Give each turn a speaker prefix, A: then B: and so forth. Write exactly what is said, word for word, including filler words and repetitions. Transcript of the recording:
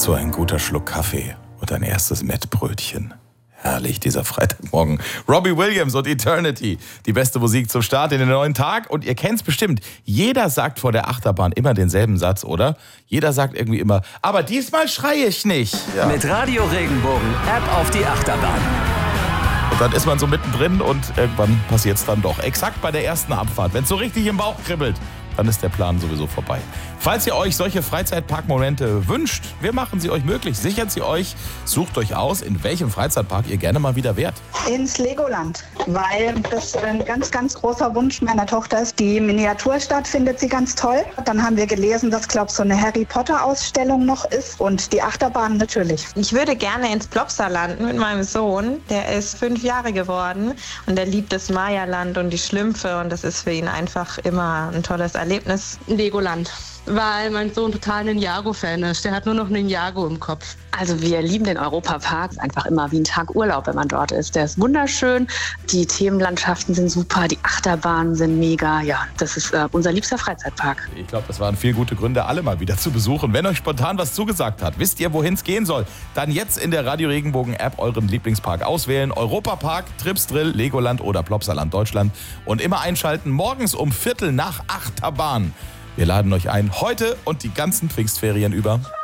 A: dazu ein guter Schluck Kaffee und ein erstes Mettbrötchen. Herrlich, dieser Freitagmorgen. Robbie Williams und Eternity. Die beste Musik zum Start in den neuen Tag. Und ihr kennt's bestimmt. Jeder sagt vor der Achterbahn immer denselben Satz, oder? Jeder sagt irgendwie immer, aber diesmal schreie ich nicht.
B: Ja. Mit Radio Regenbogen, App auf die Achterbahn.
A: Und dann ist man so mittendrin und irgendwann passiert's dann doch. Exakt bei der ersten Abfahrt. Wenn es so richtig im Bauch kribbelt, dann ist der Plan sowieso vorbei. Falls ihr euch solche Freizeitparkmomente wünscht, wir machen sie euch möglich. Sichert sie euch, sucht euch aus, in welchem Freizeitpark ihr gerne mal wieder wärt.
C: Ins Legoland, weil das ein ganz, ganz großer Wunsch meiner Tochter ist. Die Miniaturstadt findet sie ganz toll. Dann haben wir gelesen, dass, glaube ich, so eine Harry-Potter-Ausstellung noch ist und die Achterbahn natürlich.
D: Ich würde gerne ins Plopsaland mit meinem Sohn. Der ist fünf Jahre geworden und der liebt das Maya-Land und die Schlümpfe und das ist für ihn einfach immer ein tolles Erlebnis.
E: Legoland, weil mein Sohn total Ninjago-Fan ist. Der hat nur noch Ninjago im Kopf.
F: Also wir lieben den Europapark, einfach immer wie ein Tag Urlaub, wenn man dort ist. Der ist wunderschön, die Themenlandschaften sind super, die Achterbahnen sind mega. Ja, das ist äh, unser liebster Freizeitpark.
A: Ich glaube, das waren viele gute Gründe, alle mal wieder zu besuchen. Wenn euch spontan was zugesagt hat, wisst ihr, wohin es gehen soll, dann jetzt in der Radio Regenbogen App euren Lieblingspark auswählen. Europapark, Tripsdrill, Legoland oder Plopsaland Deutschland. Und immer einschalten, morgens um Viertel nach Achterbahn. Wir laden euch ein, heute und die ganzen Pfingstferien über.